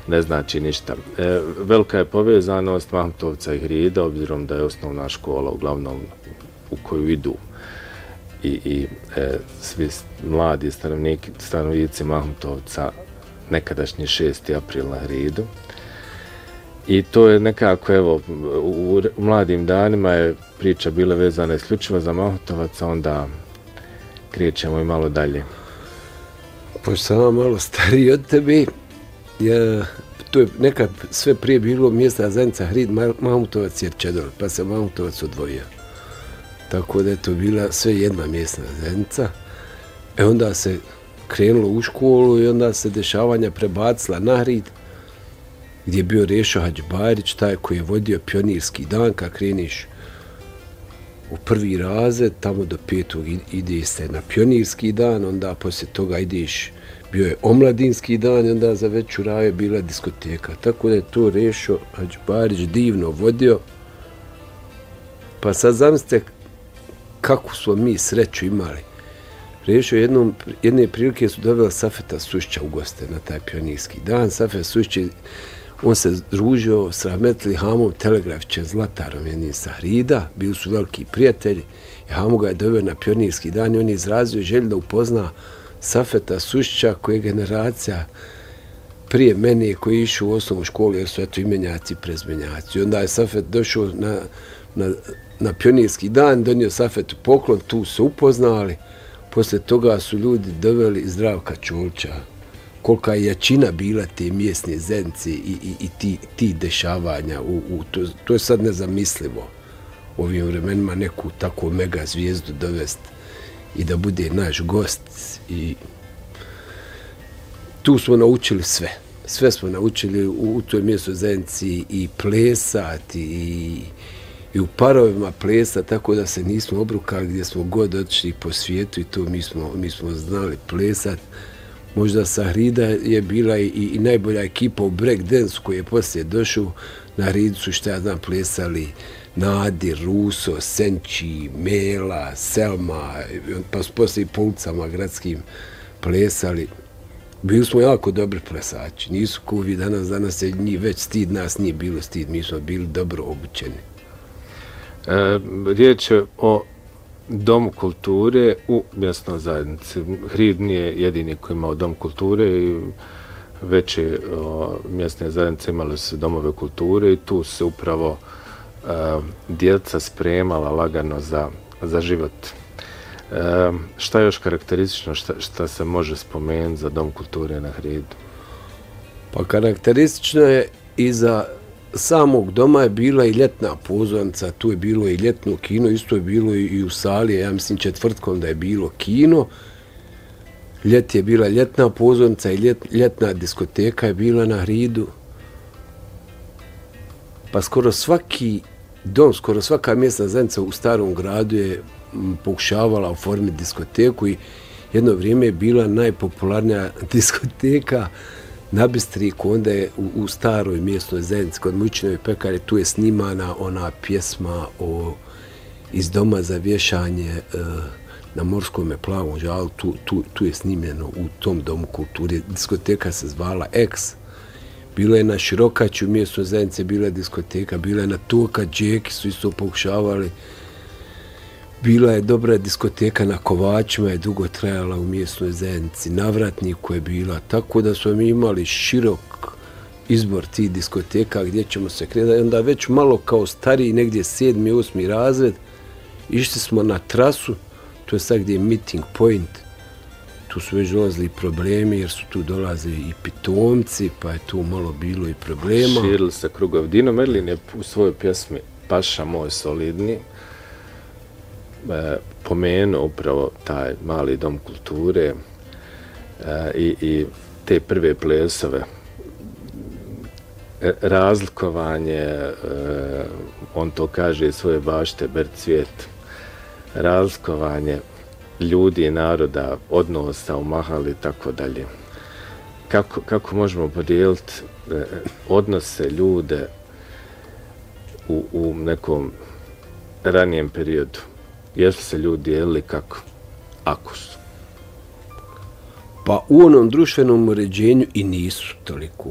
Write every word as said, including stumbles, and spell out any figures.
ne znači ništa. E, velika je povezanost Mahmutovca i Hrida, obzirom da je osnovna škola uglavnom u koju idu i, i e, svi mladi stanovnici, stanovnici Mahmutovca nekadašnji šesti april na Hridu. I to je nekako, evo, u, u mladim danima je priča bila vezana isključivo za Mahmutovac, a onda krećemo i malo dalje. Pošto sam malo stariji od tebe, ja, to je nekad sve prije bilo mjesta zajednica Hrid, Mahmutovac i Erčedol, pa se Mahmutovac odvojio. Tako da je to bila sve jedna mjesna zajednica. E onda se krenulo u školu i onda se dešavanja prebacila na Hrid, gdje je bio Rešo Hadžbarić, taj koji je vodio pionirski dan, kad kreniš u prvi razred, tamo do petog ide se na pionirski dan, onda poslije toga ideš, bio je omladinski dan i onda za veću raju je bila diskoteka. Tako da je to Rešo Hadžbarić divno vodio. Pa sad zamislite kako smo mi sreću imali. Rešo jednom, jedne prilike su doveli Safeta Sušća u goste na taj pionirski dan. Safet Sušći, on se družio s rahmetli Hamom Telegrafićem Zlatarom, jednim sa Hrida, bili su veliki prijatelji. I Hamo ga je doveo na pionirski dan i on je izrazio želju da upozna Safeta Sušća, koja je generacija prije mene koji je išao u osnovnu školu, jer su eto imenjaci i prezmenjaci. I onda je Safet došao na, na, na pionirski dan, donio Safetu poklon, tu se upoznali. Poslije toga su ljudi doveli Zdravka Čolića. Kolika je jačina bila te mjesne zajednice i, i, i ti, ti dešavanja. U, u, to, to je sad nezamislivo u ovim vremenima neku takvu mega zvijezdu dovesti i da bude naš gost. I tu smo naučili sve. Sve smo naučili u, u toj mjesnoj zajednici i plesati i, i u parovima plesa, tako da se nismo obrukali gdje smo god otišli po svijetu i to mi smo, mi smo znali plesati. Možda sa Hrida je bila i, i najbolja ekipa u breakdance koji je poslije došao. Na Hridu su, što ja znam, plesali Nadir, Ruso, Senči, Mela, Selma, pa su poslije i po ulicama gradskim plesali. Bili smo jako dobri plesači. Nisu kuvi danas, danas je njih već stid, nas nije bilo stid, mi smo bili dobro obučeni. E, riječ je o Domu kulture u mjesnoj zajednici. Hrid nije jedini koji imao Dom kulture i veće o, mjesne zajednice imali su domove kulture i tu se upravo e, djeca spremala lagano za, za život. E, šta je još karakteristično, šta, šta se može spomenuti za Dom kulture na Hridu? Pa karakteristično je i za samog doma je bila i ljetna pozornica, tu je bilo i ljetno kino, isto je bilo i u sali, ja mislim četvrtkom da je bilo kino. Ljet je bila ljetna pozornica i ljet, ljetna diskoteka je bila na Hridu. Pa skoro svaki dom, skoro svaka mjesna zajednica u starom gradu je pokušavala oformiti diskoteku i jedno vrijeme je bila najpopularnija diskoteka na Bistriku, onda je u, u staroj mjesnoj zajednici kod Mučinove pekare, tu je snimana ona pjesma o, iz doma za vješanje e, na Morskom plavom žalu, tu, tu, tu je snimljeno u tom domu kulture. Diskoteka se zvala X. Bila je na Širokaću mjesnoj zajednici, bila je diskoteka, bila je na Toka, Džeki su isto pokušavali. Bila je dobra diskoteka na Kovačima, je dugo trajala u mjesnoj zajednici, Navratniku je bila, tako da smo mi imali širok izbor tih diskoteka gdje ćemo se kretati. Onda već malo kao stariji, negdje sedmi, osmi razred, išli smo na trasu, to je sad gdje je meeting point, tu su već dolazili problemi jer su tu dolazili i pitomci, pa je tu malo bilo i problema. Širili se krugovi. Dino Merlin je u svojoj pjesmi Paša moj solidni pomenuo upravo taj mali dom kulture e, i, i te prve plesove. E, razlikovanje, e, on to kaže iz svoje bašte Bercvijet, razlikovanje ljudi i naroda, odnosa u mahali i tako dalje. Kako, kako možemo podijeliti e, odnose ljude u, u nekom ranijem periodu? Jesu se ljudi dijelili kako? Ako su. Pa u onom društvenom uređenju i nisu toliko.